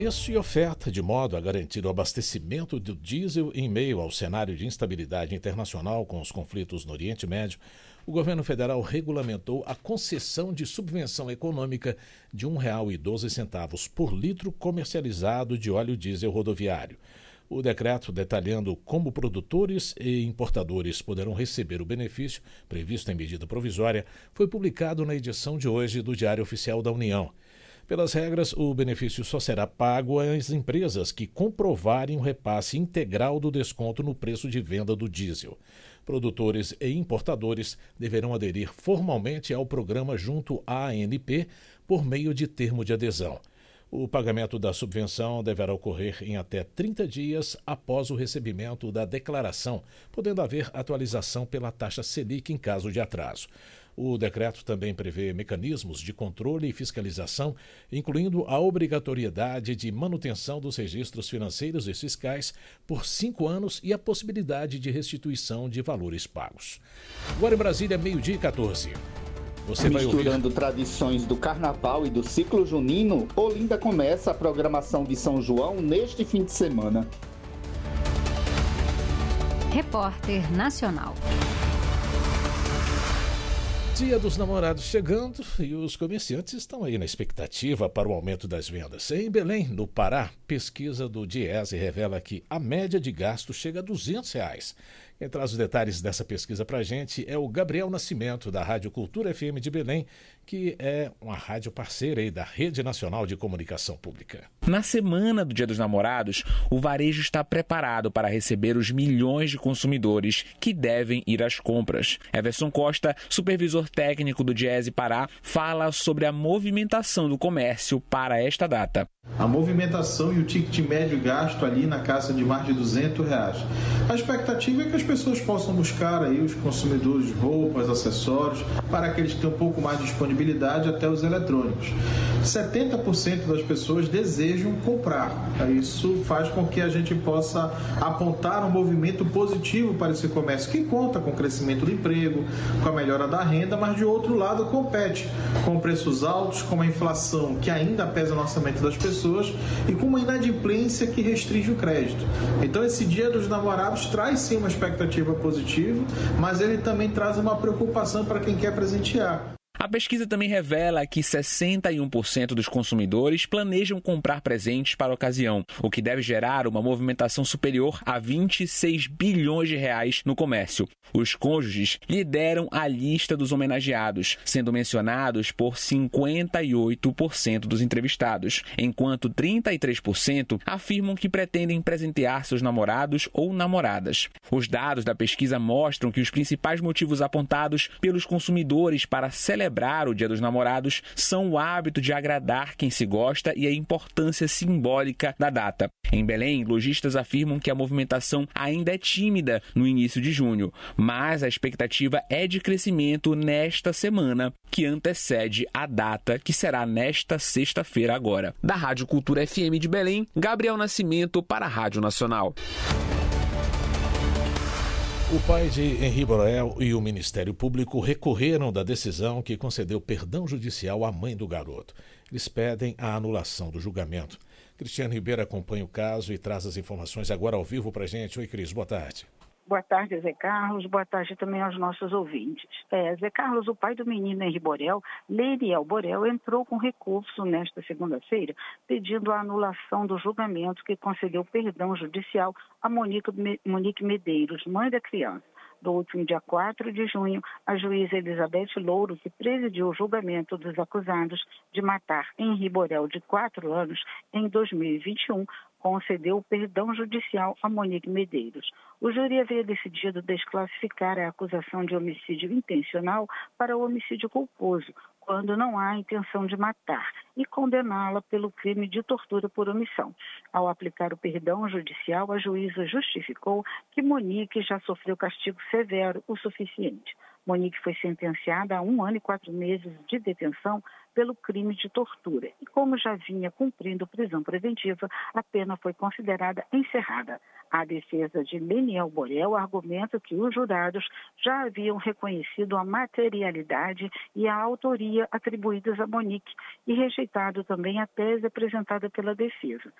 Preço e oferta, de modo a garantir o abastecimento do diesel em meio ao cenário de instabilidade internacional com os conflitos no Oriente Médio, o governo federal regulamentou a concessão de subvenção econômica de R$ 1,12 por litro comercializado de óleo diesel rodoviário. O decreto detalhando como produtores e importadores poderão receber o benefício, previsto em medida provisória, foi publicado na edição de hoje do Diário Oficial da União. Pelas regras, o benefício só será pago às empresas que comprovarem o repasse integral do desconto no preço de venda do diesel. Produtores e importadores deverão aderir formalmente ao programa junto à ANP por meio de termo de adesão. O pagamento da subvenção deverá ocorrer em até 30 dias após o recebimento da declaração, podendo haver atualização pela taxa Selic em caso de atraso. O decreto também prevê mecanismos de controle e fiscalização, incluindo a obrigatoriedade de manutenção dos registros financeiros e fiscais por 5 anos e a possibilidade de restituição de valores pagos. Agora em Brasília, 12:14. Você vai ouvir... Misturando tradições do carnaval e do ciclo junino, Olinda começa a programação de São João neste fim de semana. Repórter Nacional. Dia dos Namorados chegando e os comerciantes estão aí na expectativa para o aumento das vendas. Em Belém, no Pará, pesquisa do Diese revela que a média de gasto chega a R$200. Quem traz os detalhes dessa pesquisa para a gente é o Gabriel Nascimento, da Rádio Cultura FM de Belém, que é uma rádio parceira aí da Rede Nacional de Comunicação Pública. Na semana do Dia dos Namorados, o varejo está preparado para receber os milhões de consumidores que devem ir às compras. Everson Costa, supervisor técnico do Diese Pará, fala sobre a movimentação do comércio para esta data. A movimentação e o ticket médio gasto ali na casa de mais de R$200. A expectativa é que as pessoas possam buscar aí os consumidores roupas, acessórios, para aqueles que têm um pouco mais de disponibilidade, até os eletrônicos. 70% das pessoas desejam comprar. Isso faz com que a gente possa apontar um movimento positivo para esse comércio, que conta com o crescimento do emprego, com a melhora da renda, mas de outro lado compete com preços altos, com uma inflação que ainda pesa no orçamento das pessoas e com uma inadimplência que restringe o crédito. Então esse Dia dos Namorados traz sim uma expectativa positiva, mas ele também traz uma preocupação para quem quer presentear. A pesquisa também revela que 61% dos consumidores planejam comprar presentes para a ocasião, o que deve gerar uma movimentação superior a R$26 bilhões no comércio. Os cônjuges lideram a lista dos homenageados, sendo mencionados por 58% dos entrevistados, enquanto 33% afirmam que pretendem presentear seus namorados ou namoradas. Os dados da pesquisa mostram que os principais motivos apontados pelos consumidores para celebrar o Dia dos Namorados são o hábito de agradar quem se gosta e a importância simbólica da data. Em Belém, lojistas afirmam que a movimentação ainda é tímida no início de junho, mas a expectativa é de crescimento nesta semana, que antecede a data, que será nesta sexta-feira agora. Da Rádio Cultura FM de Belém, Gabriel Nascimento para a Rádio Nacional. O pai de Henri Borel e o Ministério Público recorreram da decisão que concedeu perdão judicial à mãe do garoto. Eles pedem a anulação do julgamento. Cristiano Ribeiro acompanha o caso e traz as informações agora ao vivo para a gente. Oi, Cris, boa tarde. Boa tarde, Zé Carlos. Boa tarde também aos nossos ouvintes. Zé Carlos, o pai do menino Henri Borel, Leiriel Borel, entrou com recurso nesta segunda-feira, pedindo a anulação do julgamento que concedeu perdão judicial a Monique Medeiros, mãe da criança. Do último dia 4 de junho, a juíza Elizabeth Louro, que presidiu o julgamento dos acusados de matar Henri Borel, de 4 anos, em 2021, concedeu o perdão judicial a Monique Medeiros. O júri havia decidido desclassificar a acusação de homicídio intencional para o homicídio culposo, quando não há intenção de matar, e condená-la pelo crime de tortura por omissão. Ao aplicar o perdão judicial, a juíza justificou que Monique já sofreu castigo severo o suficiente. Monique foi sentenciada a 1 ano e 4 meses de detenção pelo crime de tortura. E como já vinha cumprindo prisão preventiva, a pena foi considerada encerrada. A defesa de Leniel Borel argumenta que os jurados já haviam reconhecido a materialidade e a autoria atribuídas a Monique e rejeitado também a tese apresentada pela defesa.